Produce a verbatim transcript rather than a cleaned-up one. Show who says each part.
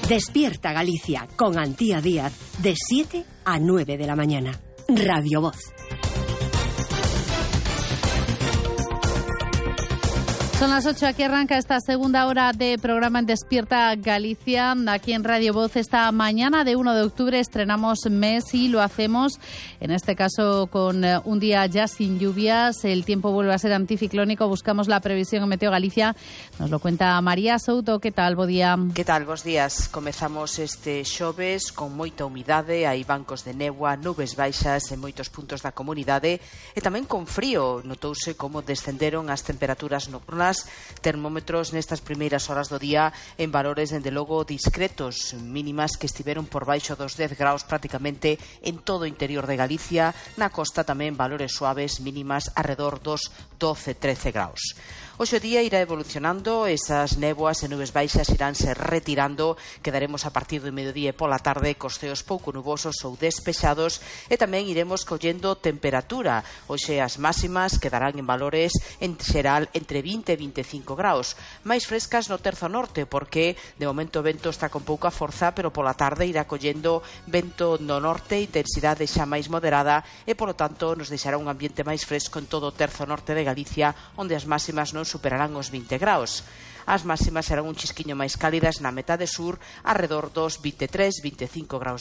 Speaker 1: Despierta Galicia con Antía Díaz de siete a nueve de la mañana. Radio Voz.
Speaker 2: Son las ocho, aquí arranca esta segunda hora de programa en Despierta Galicia. Aquí en Radio Voz esta mañana de uno de octubre estrenamos mes y lo hacemos, en este caso, con un día ya sin lluvias. El tiempo vuelve a ser anticiclónico. Buscamos la previsión en Meteo Galicia. Nos lo cuenta María Souto. Que tal, bo día?
Speaker 3: Que tal, bos días? Comezamos este xoves con moita humidade, hai bancos de néboa, nubes baixas en moitos puntos da comunidade e tamén con frío. Notouse como descenderon as temperaturas nocturnas, termómetros nestas primeiras horas do día en valores, dende logo, discretos, mínimas que estiveron por baixo dos dez graus prácticamente en todo o interior de Galicia. Na costa tamén valores suaves, mínimas arredor dos doce trece graus. Hoxe o día irá evolucionando, esas néboas e nubes baixas iránse retirando, quedaremos a partir do mediodía e pola tarde cos ceos pouco nubosos ou despexados e tamén iremos collendo temperatura. Hoxe as máximas quedarán en valores en xeral entre vinte e vinte e cinco graus, máis frescas no terzo norte porque de momento o vento está con pouca forza, pero pola tarde irá collendo vento no norte, intensidade xa máis moderada e polo tanto nos deixará un ambiente máis fresco en todo o terzo norte de Galicia, onde as máximas non superarán os vinte graus. As máximas serán un chisquiño máis cálidas na metade sur, arredor dos vinte e tres, vinte e cinco graus